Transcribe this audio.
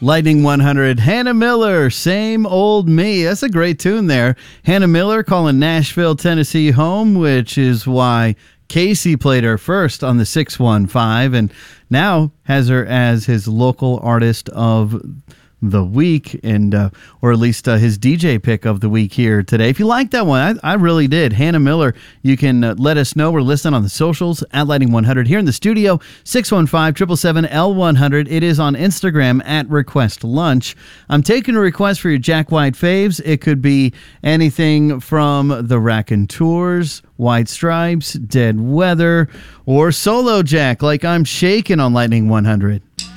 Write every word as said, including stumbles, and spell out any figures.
Lightning one hundred, Hannah Miller, Same Old Me. That's a great tune there. Hannah Miller calling Nashville, Tennessee home, which is why Casey played her first on the six one five and now has her as his local artist of the week, and uh, or at least uh, his D J pick of the week here today. If you like that one, I, I really did. Hannah Miller, you can uh, let us know. We're listening on the socials at Lightning one hundred. Here in the studio, six one five, seven seven seven, L one hundred. It is on Instagram at Request Lunch. I'm taking a request for your Jack White faves. It could be anything from the Raconteurs, White Stripes, Dead Weather, or Solo Jack, like I'm shaking on Lightning one hundred.